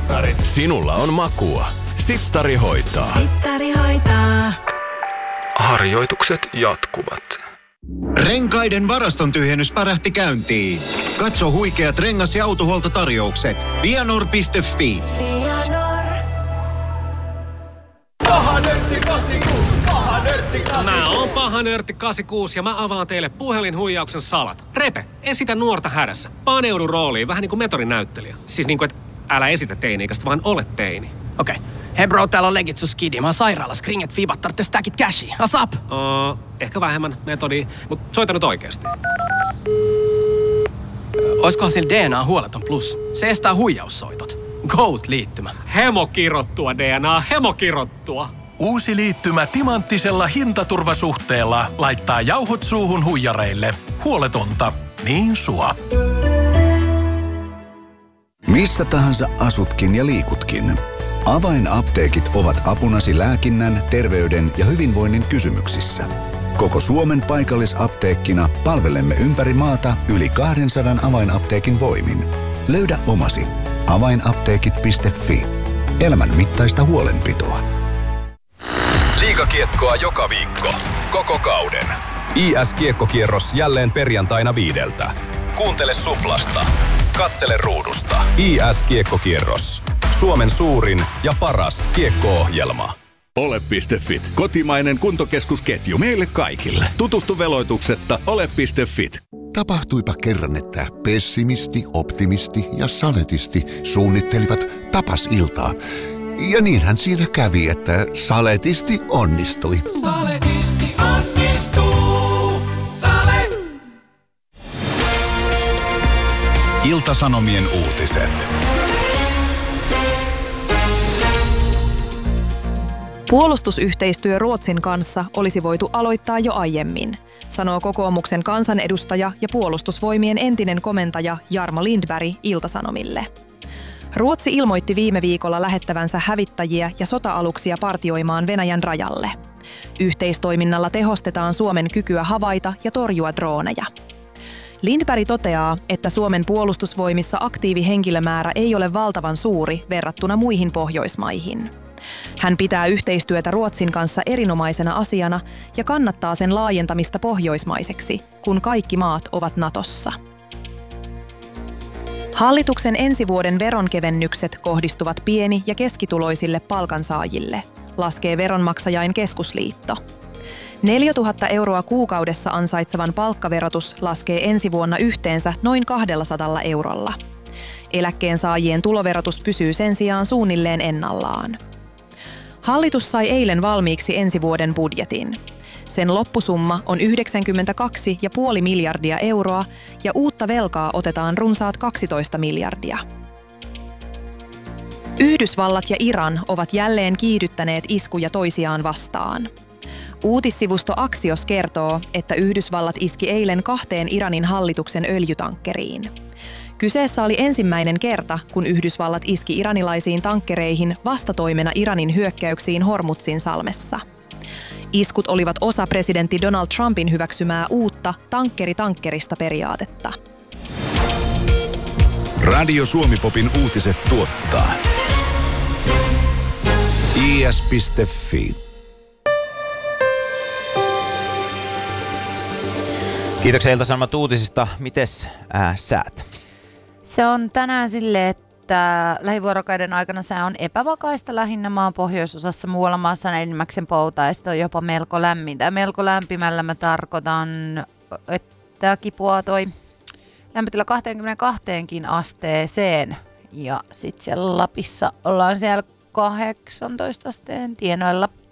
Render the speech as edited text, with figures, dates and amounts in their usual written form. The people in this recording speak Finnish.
Sittarit. Sinulla on makua. Sittari hoitaa. Sittari hoitaa. Harjoitukset jatkuvat. Renkaiden varaston tyhjennys pärähti käyntiin. Katso huikeat rengas- ja autohuoltotarjoukset. Vianor.fi. Paha nörtti 86, paha nörtti 86. Mä oon paha nörtti 86 ja mä avaan teille puhelinhuijauksen salat. Repe, esitä nuorta hädässä. Paneudu rooliin, vähän niin kuin metorinäyttelijä. Siis niin kuin, että älä esitä teini-ikäistä, vaan ole teini. Okei. Hei bro, täällä on legit skidi. Mä oon sairaalassa. Kringet fiibat tarvitse stackit cashia. Asap! Ehkä vähemmän metodia, mut soita nyt oikeesti. Oiskohan sillä DNA huoleton plus? Se estää huijaussoitot. Goat-liittymä. Hemokirottua DNA, hemokirottua. Uusi liittymä timanttisella hintaturvasuhteella laittaa jauhot suuhun huijareille. Huoletonta, niin sua. Missä tahansa asutkin ja liikutkin. Avainapteekit ovat apunasi lääkinnän, terveyden ja hyvinvoinnin kysymyksissä. Koko Suomen paikallisapteekkina palvelemme ympäri maata yli 200 avainapteekin voimin. Löydä omasi. Avainapteekit.fi. Elämän mittaista huolenpitoa. Liigakiekkoa joka viikko. Koko kauden. IS-kiekkokierros jälleen perjantaina 5:00. Kuuntele Suplasta. Katsele ruudusta. IS-kiekkokierros. Suomen suurin ja paras kiekko-ohjelma. Ole.fit. Kotimainen kuntokeskusketju meille kaikille. Tutustu veloituksetta ole.fit. Tapahtuipa kerran, että pessimisti, optimisti ja saletisti suunnittelivat tapasiltaa. Ja niinhän siinä kävi, että saletisti onnistui. Saletisti onnistuu. Sale! Ilta-Sanomien uutiset. Puolustusyhteistyö Ruotsin kanssa olisi voitu aloittaa jo aiemmin, sanoo kokoomuksen kansanedustaja ja puolustusvoimien entinen komentaja Jarmo Lindberg Ilta-Sanomille. Ruotsi ilmoitti viime viikolla lähettävänsä hävittäjiä ja sota-aluksia partioimaan Venäjän rajalle. Yhteistoiminnalla tehostetaan Suomen kykyä havaita ja torjua drooneja. Lindberg toteaa, että Suomen puolustusvoimissa aktiivihenkilömäärä ei ole valtavan suuri verrattuna muihin Pohjoismaihin. Hän pitää yhteistyötä Ruotsin kanssa erinomaisena asiana ja kannattaa sen laajentamista pohjoismaiseksi, kun kaikki maat ovat Natossa. Hallituksen ensi vuoden veronkevennykset kohdistuvat pieni- ja keskituloisille palkansaajille, laskee Veronmaksajain Keskusliitto. 4 000 euroa kuukaudessa ansaitsevan palkkaverotus laskee ensi vuonna yhteensä noin 200 eurolla. Eläkkeensaajien tuloverotus pysyy sen sijaan suunnilleen ennallaan. Hallitus sai eilen valmiiksi ensi vuoden budjetin. Sen loppusumma on 92,5 miljardia euroa ja uutta velkaa otetaan runsaat 12 miljardia. Yhdysvallat ja Iran ovat jälleen kiihdyttäneet iskuja toisiaan vastaan. Uutissivusto Axios kertoo, että Yhdysvallat iski eilen 2 Iranin hallituksen öljytankkeriin. Kyseessä oli ensimmäinen kerta, kun Yhdysvallat iski iranilaisiin tankkereihin vastatoimena Iranin hyökkäyksiin Hormuzin salmessa. Iskut olivat osa presidentti Donald Trumpin hyväksymää uutta tankkeri-tankkerista periaatetta. Radio Suomi-popin uutiset tuottaa is.fi. Kiitoksia Ilta-Sanomat uutisista. Mites säät? Se on tänään silleen, että lähivuorokauden aikana sää on epävakaista lähinnä maan pohjoisosassa. Muualla maassa on enimmäkseen poutaista, on jopa melko lämmintä. Melko lämpimällä mä tarkoitan, että kipuaa toi lämpötila 22 asteeseen. Ja sit siellä Lapissa ollaan siellä 18 asteen tienoilla.